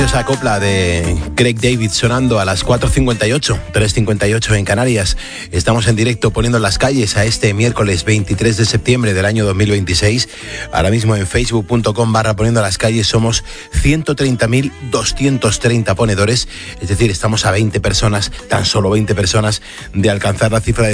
Esa copla de Craig David sonando a las 4:58, 3:58 en Canarias. Estamos en directo poniendo las calles a este miércoles 23 de septiembre del año 2026. Ahora mismo en facebook.com/poniendo las calles somos 130.230 ponedores. Es decir, estamos a 20 personas, tan solo 20 personas, de alcanzar la cifra de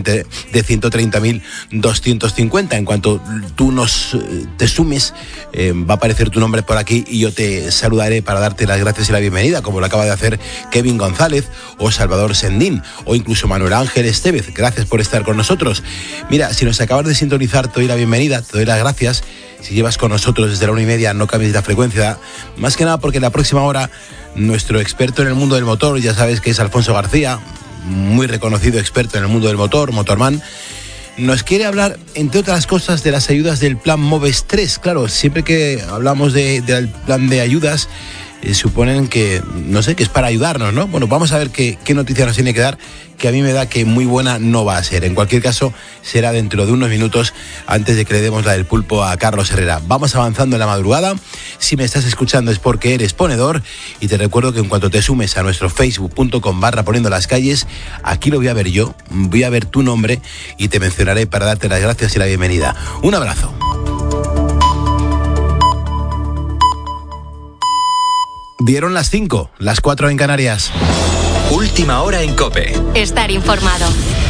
130.250. En cuanto tú te sumes, va a aparecer tu nombre por aquí y yo te saludaré para darte las gracias y la bienvenida, como lo acaba de hacer Kevin González o Salvador Sendín o incluso Manuel Ángel Estevez. Gracias por estar con nosotros. Mira, si nos acabas de sintonizar, te doy la bienvenida, te doy las gracias. Si llevas con nosotros desde la 1:30, no cambies la frecuencia, más que nada porque en la próxima hora nuestro experto en el mundo del motor, ya sabes que es Alfonso García, muy reconocido experto en el mundo del motor, motorman, nos quiere hablar, entre otras cosas, de las ayudas del plan MOVES 3. Claro, siempre que hablamos del plan de ayudas, suponen que, no sé, que es para ayudarnos, ¿no? Bueno, vamos a ver qué noticia nos tiene que dar, que a mí me da que muy buena no va a ser. En cualquier caso, será dentro de unos minutos, antes de que le demos la del pulpo a Carlos Herrera. Vamos avanzando en la madrugada. Si me estás escuchando es porque eres ponedor, y te recuerdo que en cuanto te sumes a nuestro facebook.com/poniendo las calles, aquí lo voy a ver yo, voy a ver tu nombre y te mencionaré para darte las gracias y la bienvenida. Un abrazo. Dieron las 5, las 4 en Canarias. Última hora en COPE. Estar informado.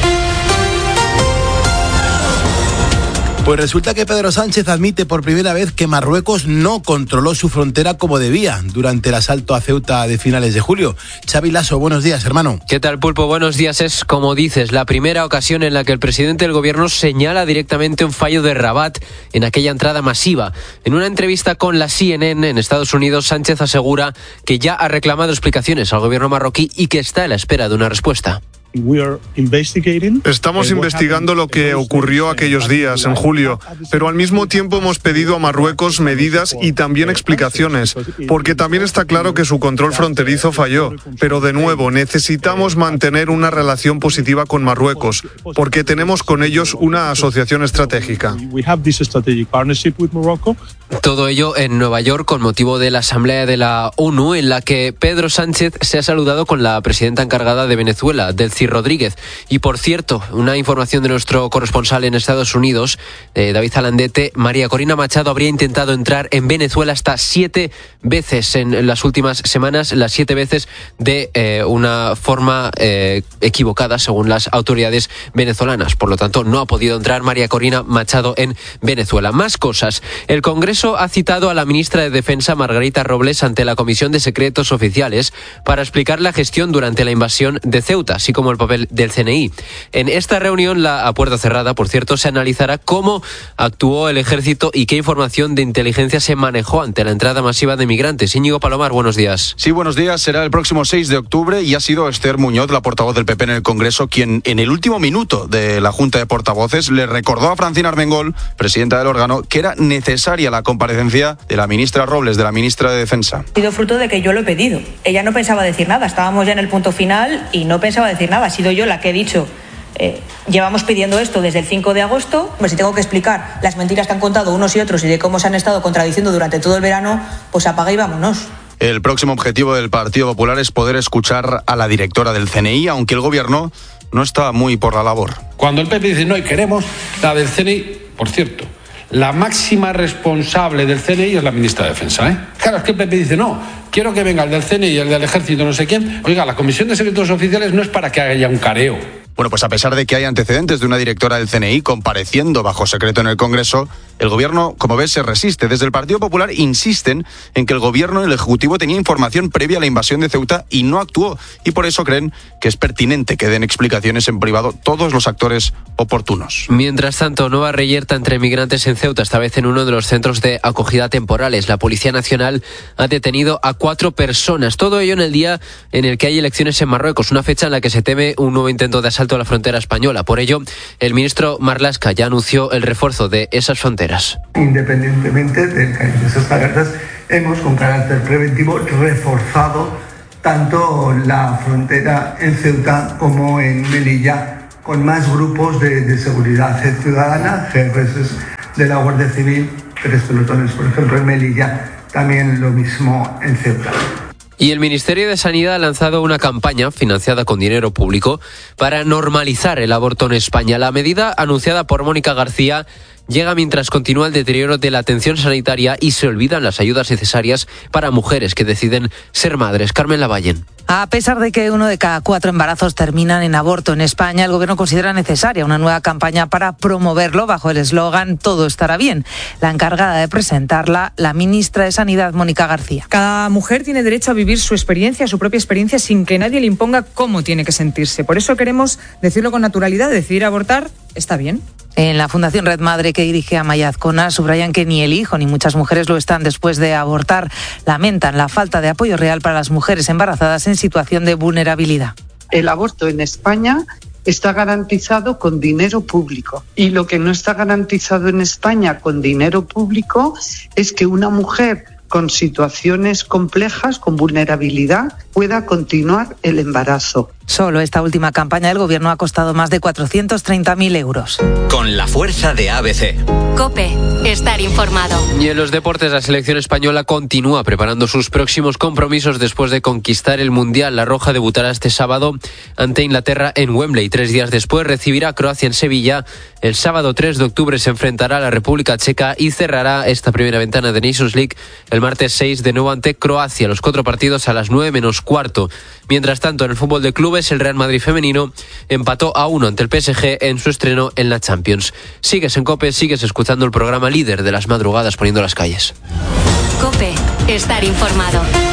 Pues resulta que Pedro Sánchez admite por primera vez que Marruecos no controló su frontera como debía durante el asalto a Ceuta de finales de julio. Xavi Lasso, buenos días, hermano. ¿Qué tal, Pulpo? Buenos días. Es, como dices, la primera ocasión en la que el presidente del gobierno señala directamente un fallo de Rabat en aquella entrada masiva. En una entrevista con la CNN en Estados Unidos, Sánchez asegura que ya ha reclamado explicaciones al gobierno marroquí y que está a la espera de una respuesta. Estamos investigando lo que ocurrió aquellos días, en julio, pero al mismo tiempo hemos pedido a Marruecos medidas y también explicaciones, porque también está claro que su control fronterizo falló. Pero de nuevo, necesitamos mantener una relación positiva con Marruecos, porque tenemos con ellos una asociación estratégica. Todo ello en Nueva York con motivo de la Asamblea de la ONU, en la que Pedro Sánchez se ha saludado con la presidenta encargada de Venezuela, Delcy Rodríguez. Y por cierto, una información de nuestro corresponsal en Estados Unidos, David Zalandete, María Corina Machado habría intentado entrar en Venezuela hasta 7 veces en las últimas semanas, las 7 veces de una forma equivocada según las autoridades venezolanas. Por lo tanto, no ha podido entrar María Corina Machado en Venezuela. Más cosas. El Congreso ha citado a la ministra de Defensa, Margarita Robles, ante la Comisión de Secretos Oficiales para explicar la gestión durante la invasión de Ceuta, así como el papel del CNI. En esta reunión, a puerta cerrada, por cierto, se analizará cómo actuó el ejército y qué información de inteligencia se manejó ante la entrada masiva de migrantes. Íñigo Palomar, buenos días. Sí, buenos días. Será el próximo 6 de octubre y ha sido Esther Muñoz, la portavoz del PP en el Congreso, quien en el último minuto de la Junta de Portavoces le recordó a Francina Armengol, presidenta del órgano, que era necesaria la comparecencia de la ministra Robles, de la ministra de Defensa. Ha sido fruto de que yo lo he pedido. Ella no pensaba decir nada. Estábamos ya en el punto final y no pensaba decir nada. Ha sido yo la que he dicho, llevamos pidiendo esto desde el 5 de agosto. Pues si tengo que explicar las mentiras que han contado unos y otros y de cómo se han estado contradiciendo durante todo el verano, pues apaga y vámonos. El próximo objetivo del Partido Popular es poder escuchar a la directora del CNI, aunque el gobierno no está muy por la labor. Cuando el PP dice no y queremos la del CNI, por cierto, la máxima responsable del CNI es la ministra de Defensa, Claro, es que el PP dice no, quiero que venga el del CNI y el del Ejército, no sé quién. Oiga, la Comisión de Secretos Oficiales no es para que haya un careo. Bueno, pues a pesar de que hay antecedentes de una directora del CNI compareciendo bajo secreto en el Congreso, el gobierno, como ves, se resiste. Desde el Partido Popular insisten en que el gobierno y el Ejecutivo tenía información previa a la invasión de Ceuta y no actuó. Y por eso creen que es pertinente que den explicaciones en privado todos los actores oportunos. Mientras tanto, nueva reyerta entre migrantes en Ceuta, esta vez en uno de los centros de acogida temporales. La Policía Nacional ha detenido a 4 personas. Todo ello en el día en el que hay elecciones en Marruecos, una fecha en la que se teme un nuevo intento de asalto a la frontera española. Por ello, el ministro Marlaska ya anunció el refuerzo de esas fronteras. Independientemente del cariño de esas alertas, hemos con carácter preventivo reforzado tanto la frontera en Ceuta como en Melilla, con más grupos de seguridad ciudadana, GRS de la Guardia Civil, 3 pelotones, por ejemplo, en Melilla, también lo mismo en Ceuta. Y el Ministerio de Sanidad ha lanzado una campaña financiada con dinero público para normalizar el aborto en España. La medida anunciada por Mónica García llega mientras continúa el deterioro de la atención sanitaria y se olvidan las ayudas necesarias para mujeres que deciden ser madres. Carmen Lavallen. A pesar de que 1 de cada 4 embarazos terminan en aborto en España, el Gobierno considera necesaria una nueva campaña para promoverlo bajo el eslogan «Todo estará bien». La encargada de presentarla, la ministra de Sanidad, Mónica García. Cada mujer tiene derecho a vivir su experiencia, su propia experiencia, sin que nadie le imponga cómo tiene que sentirse. Por eso queremos decirlo con naturalidad, decidir abortar está bien. En la Fundación Red Madre, que dirige Amaya Azcona, subrayan que ni el hijo ni muchas mujeres lo están después de abortar. Lamentan la falta de apoyo real para las mujeres embarazadas en situación de vulnerabilidad. El aborto en España está garantizado con dinero público. Y lo que no está garantizado en España con dinero público es que una mujer con situaciones complejas, con vulnerabilidad, pueda continuar el embarazo. Solo esta última campaña del Gobierno ha costado más de 430.000 euros. Con la fuerza de ABC. COPE. Estar informado. Y en los deportes, la selección española continúa preparando sus próximos compromisos después de conquistar el Mundial. La Roja debutará este sábado ante Inglaterra en Wembley. 3 días después recibirá a Croacia en Sevilla. El sábado 3 de octubre se enfrentará a la República Checa y cerrará esta primera ventana de Nations League el martes 6 de nuevo ante Croacia. Los 4 partidos a las 9 menos cuarto. Mientras tanto, en el fútbol de clubes, el Real Madrid femenino empató a 1 ante el PSG en su estreno en la Champions. Sigues en COPE, sigues escuchando el programa líder de las madrugadas poniendo las calles. COPE. Estar informado.